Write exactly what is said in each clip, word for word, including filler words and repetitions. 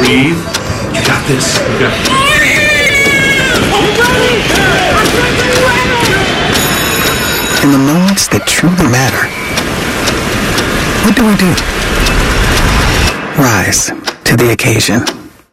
Breathe. You got this. You got this. In the moments that truly matter, what do we do? Rise to the occasion.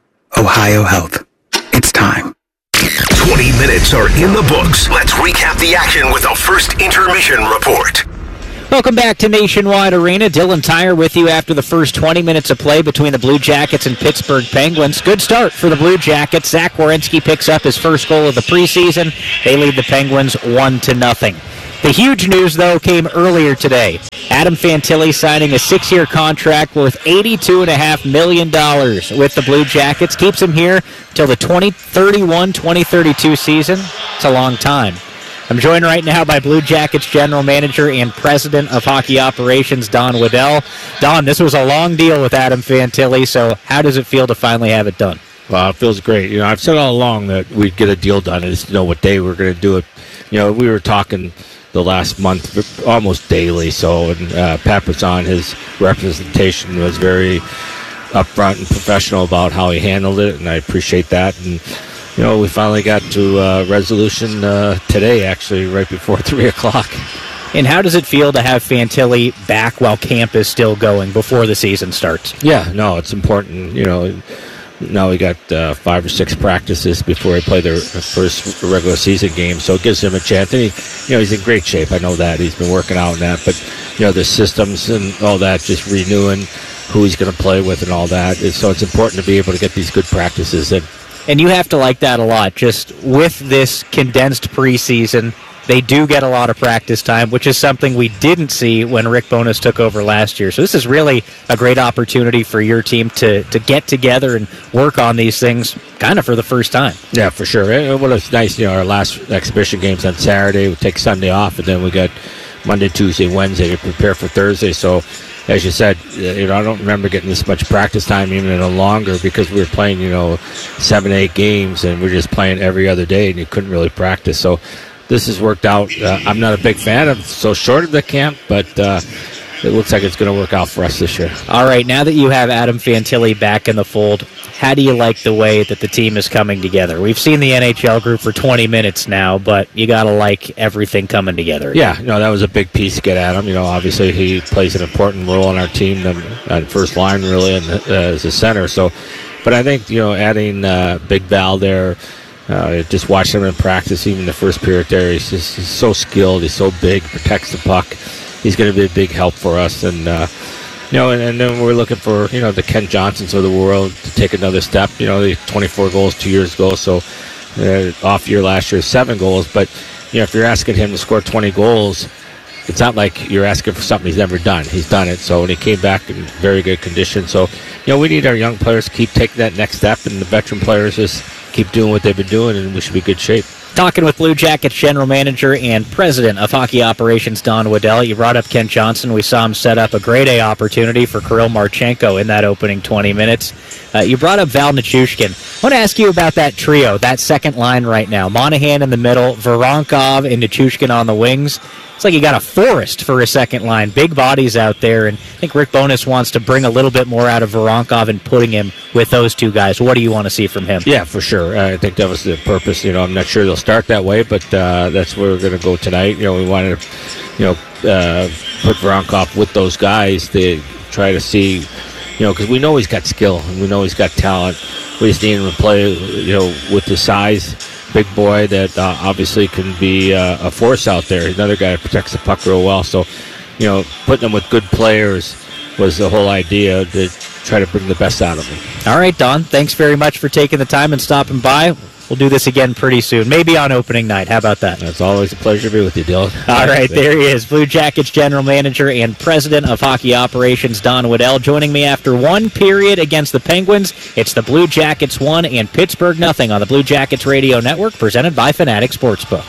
Ohio Health. It's time. twenty minutes are in the books. Let's recap the action with a first intermission report. Welcome back to Nationwide Arena. Dylan Tyre with you after the first twenty minutes of play between the Blue Jackets and Pittsburgh Penguins. Good start for the Blue Jackets. Zach Werenski picks up his first goal of the preseason. They lead the Penguins one to nothing. The huge news, though, came earlier today. Adam Fantilli signing a six-year contract worth eighty-two point five million dollars with the Blue Jackets. Keeps him here till the twenty thirty-one twenty thirty-two season. It's a long time. I'm joined right now by Blue Jackets General Manager and President of Hockey Operations, Don Waddell. Don, this was a long deal with Adam Fantilli, so how does it feel to finally have it done? Well, it feels great. You know, I've said all along that we'd get a deal done. I just didn't know what day we were going to do it. You know, we were talking the last month almost daily, so and uh, Pat Brisson, his representation was very upfront and professional about how he handled it, and I appreciate that. And you know, we finally got to uh, resolution uh, today, actually, right before three o'clock. And how does it feel to have Fantilli back while camp is still going before the season starts? Yeah, no, it's important. You know, now we got uh, five or six practices before they play their first regular season game, so it gives him a chance. And he, you know, he's in great shape. I know that. He's been working out and that. But, you know, the systems and all that, just renewing who he's going to play with and all that. So it's important to be able to get these good practices in. And you have to like that a lot. Just with this condensed preseason, they do get a lot of practice time, which is something we didn't see when Rick Bowness took over last year. So this is really a great opportunity for your team to, to get together and work on these things kind of for the first time. Yeah, for sure. It was nice, you know, our last exhibition game's on Saturday. We take Sunday off, and then we got Monday, Tuesday, Wednesday to prepare for Thursday. So, as you said, you know, I don't remember getting this much practice time even in a longer because we were playing, you know, seven, eight games, and we we're just playing every other day, and you couldn't really practice. So this has worked out. Uh, I'm not a big fan of so short of the camp, but uh, it looks like it's going to work out for us this year. All right, now that you have Adam Fantilli back in the fold, how do you like the way that the team is coming together? We've seen the N H L group for twenty minutes now, but you got to like everything coming together. Yeah, you know, that was a big piece to get Adam. You know, obviously he plays an important role on our team, on first line really, and uh, as a center. So, but I think, you know, adding uh, Big Val there, uh, just watching him in practice, even the first period there, he's just he's so skilled, he's so big, protects the puck. He's going to be a big help for us, and uh, you know, and, and then we're looking for, you know, the Ken Johnsons of the world to take another step. You know, the twenty-four goals two years ago, so uh, off year last year, seven goals. But you know, if you're asking him to score twenty goals, it's not like you're asking for something he's never done. He's done it. So, and he came back in very good condition. So, you know, we need our young players to keep taking that next step, and the veteran players just keep doing what they've been doing, and we should be in good shape. Talking with Blue Jackets General Manager and President of Hockey Operations, Don Waddell. You brought up Ken Johnson. We saw him set up a grade A opportunity for Kirill Marchenko in that opening twenty minutes. Uh, you brought up Val Nichushkin. I want to ask you about that trio, that second line right now. Monahan in the middle, Voronkov and Nichushkin on the wings. It's like you got a forest for a second line. Big bodies out there, and I think Rick Bowness wants to bring a little bit more out of Voronkov and putting him with those two guys. What do you want to see from him? Yeah, for sure. I think that was the purpose. You know, I'm not sure they'll start that way, but uh, that's where we're going to go tonight. You know, we wanted to, you know, uh, put Voronkov with those guys to try to see, you know, because we know he's got skill and we know he's got talent. We just need him to play, you know, with the size. Big boy that uh, obviously can be uh, a force out there. Another guy that protects the puck real well. So, you know, putting them with good players was the whole idea, to try to bring the best out of them. All right, Don, thanks very much for taking the time and stopping by. We'll do this again pretty soon, maybe on opening night. How about that? It's always a pleasure to be with you, Dylan. All right, there he is, Blue Jackets General Manager and President of Hockey Operations, Don Waddell, joining me after one period against the Penguins. It's the Blue Jackets one and Pittsburgh nothing on the Blue Jackets Radio Network, presented by Fanatic Sportsbook.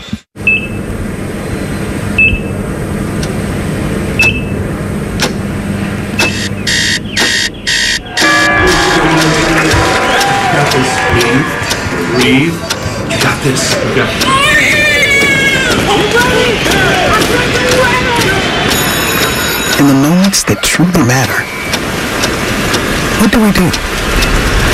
Breathe. You got this. You got this. In the moments that truly matter, what do we do?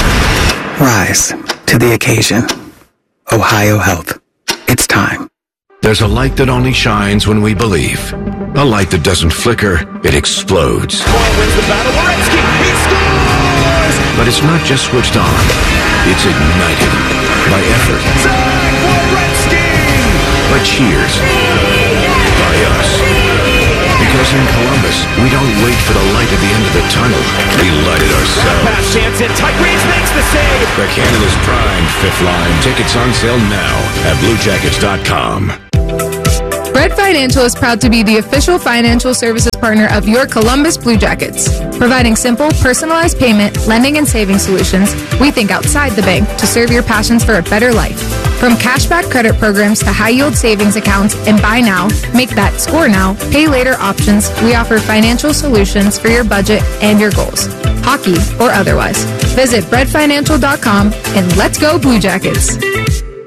Rise to the occasion. Ohio Health. It's time. There's a light that only shines when we believe. A light that doesn't flicker, it explodes. Wins the battle. Werenski, he scores! But it's not just switched on. It's ignited by effort. Zach Werenski! By cheers. By us. Because in Columbus, we don't wait for the light at the end of the tunnel. We light it ourselves. Pass chance in. Tyrese makes the save. The Canada's prime fifth line. Tickets on sale now at blue jackets dot com. Bread Financial is proud to be the official financial services partner of your Columbus Blue Jackets. Providing simple, personalized payment, lending, and saving solutions, we think outside the bank to serve your passions for a better life. From cashback credit programs to high-yield savings accounts and buy now, make that score now, pay later options, we offer financial solutions for your budget and your goals, hockey or otherwise. Visit bread financial dot com and let's go Blue Jackets.